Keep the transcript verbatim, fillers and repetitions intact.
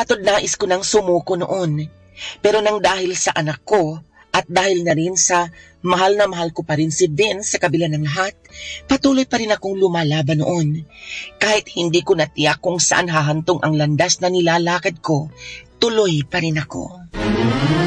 Batod nais ko nang sumuko noon. Pero nang dahil sa anak ko at dahil na rin sa mahal na mahal ko pa rin si Vince sa kabila ng lahat, patuloy pa rin akong lumalaban noon. Kahit hindi ko natiyak kung saan hahantong ang landas na nilalakad ko, tuloy pa rin ako.